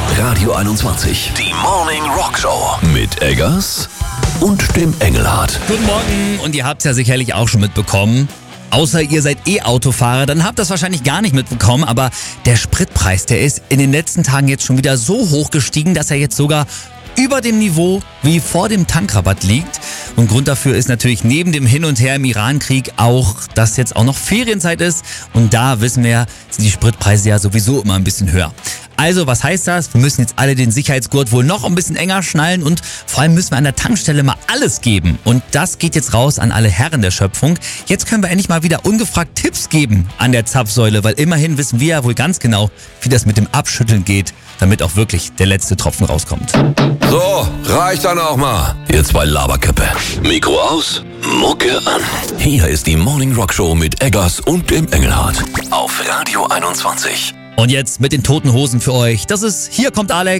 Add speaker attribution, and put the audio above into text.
Speaker 1: Radio 21. Die Morning Rock Show. Mit Eggers und dem Engelhardt.
Speaker 2: Guten Morgen, und ihr habt es ja sicherlich auch schon mitbekommen. Außer ihr seid E-Autofahrer, dann habt ihr das wahrscheinlich gar nicht mitbekommen, aber der Spritpreis, der ist in den letzten Tagen jetzt schon wieder so hoch gestiegen, dass er jetzt sogar über dem Niveau wie vor dem Tankrabatt liegt. Und Grund dafür ist natürlich neben dem Hin und Her im Iran-Krieg auch, dass jetzt auch noch Ferienzeit ist. Und da wissen wir, sind die Spritpreise ja sowieso immer ein bisschen höher. Also, was heißt das? Wir müssen jetzt alle den Sicherheitsgurt wohl noch ein bisschen enger schnallen und vor allem müssen wir an der Tankstelle mal alles geben. Und das geht jetzt raus an alle Herren der Schöpfung. Jetzt können wir endlich mal wieder ungefragt Tipps geben an der Zapfsäule, weil immerhin wissen wir ja wohl ganz genau, wie das mit dem Abschütteln geht, damit auch wirklich der letzte Tropfen rauskommt.
Speaker 1: So, reicht dann auch mal. Ihr zwei Laberköppe. Mikro aus, Mucke an. Hier ist die Morning Rock Show mit Eggers und dem Engelhardt. Auf Radio 21.
Speaker 2: Und jetzt mit den Toten Hosen für euch. Das ist Hier kommt Alex.